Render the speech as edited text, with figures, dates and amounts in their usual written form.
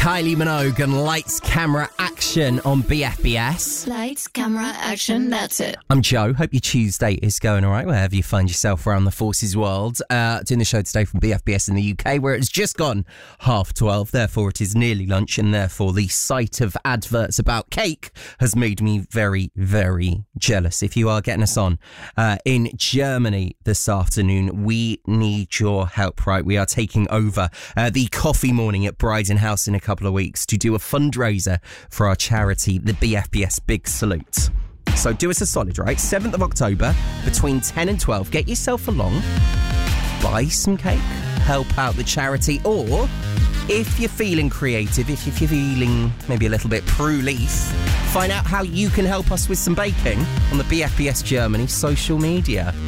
Kylie Minogue and Lights, Camera, Action on BFBS. Lights, camera, action, that's it. I'm Joe. Hope your Tuesday is going all right, wherever you find yourself around the forces world. Doing the show today from BFBS in the UK, where it's just gone 12:30. Therefore, it is nearly lunch, and therefore the sight of adverts about cake has made me very, very jealous. If you are getting us on in Germany this afternoon, we need your help, right? We are taking over the coffee morning at Bryden House in a couple of weeks to do a fundraiser for our charity, the BFBS Big Salute. So do us a solid, right? 7th of October, between 10 and 12, get yourself along, buy some cake, help out the charity, or if you're feeling creative, if you're feeling maybe a little bit Prue-Leaf, find out how you can help us with some baking on the BFBS Germany social media.